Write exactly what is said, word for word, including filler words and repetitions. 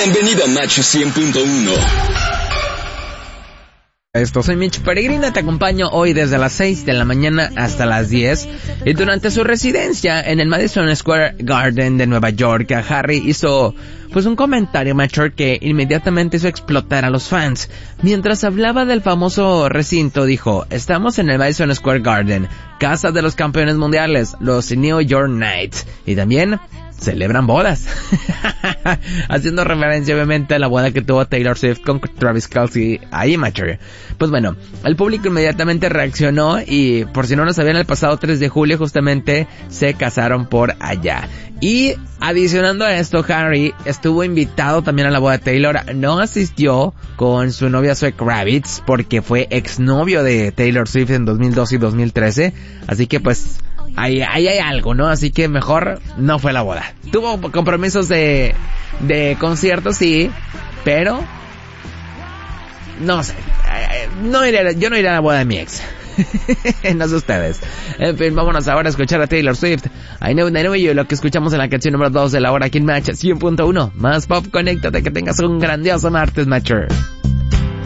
Bienvenido a Match cien punto uno. Esto, soy Mitch Peregrina, te acompaño hoy desde las seis de la mañana hasta las diez. Y durante su residencia en el Madison Square Garden de Nueva York, Harry hizo pues un comentario, macho, que inmediatamente hizo explotar a los fans. Mientras hablaba del famoso recinto, dijo: estamos en el Madison Square Garden, casa de los campeones mundiales, los New York Knicks. Y también celebran bodas. Haciendo referencia obviamente a la boda que tuvo Taylor Swift con Travis Kelce ahí, macho. Pues bueno, el público inmediatamente reaccionó y, por si no lo sabían, el pasado tres de julio justamente se casaron por allá. Y adicionando a esto, Harry estuvo invitado también a la boda de Taylor. No asistió con su novia Zoe Kravitz porque fue exnovio de Taylor Swift en dos mil doce y dos mil trece. Así que pues ahí, ahí hay algo, ¿no? Así que mejor no fue la boda. Tuvo compromisos de, de conciertos, sí, pero no sé, no iré, yo no iré a la boda de mi ex. No sé ustedes. En fin, vámonos ahora a escuchar a Taylor Swift. I know, I know you, lo que escuchamos en la canción número dos de la hora aquí en Match cien punto uno. Más pop, conéctate, que tengas un grandioso martes, Matcher.